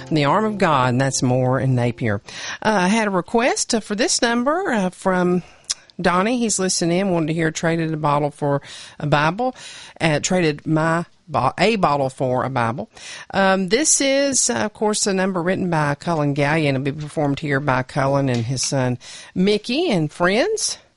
The Arm of God, and that's Moore and Napier. I had a request for this number from Donnie. He's listening in, wanted to hear Traded a Bottle for a Bible. Traded a bottle for a Bible. This is, of course, a number written by Cullen Gallion and be performed here by Cullen and his son Mickey and friends.